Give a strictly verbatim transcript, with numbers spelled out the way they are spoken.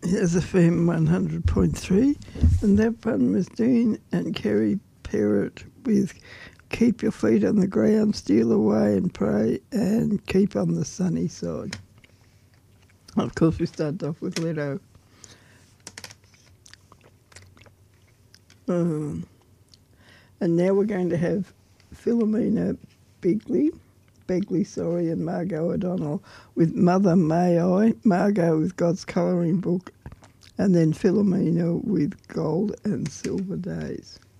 Here's F M one hundred point three, and that one was Dean and Kerry Parrott with Keep Your Feet on the Ground, Steal Away and Pray, and Keep on the Sunny Side. Of course, we started off with Leto. Um, and now we're going to have Philomena Bigley, Begley, sorry, and Margot O'Donnell with Mother May I, Margot with God's Colouring Book, and then Philomena with Gold and Silver Days.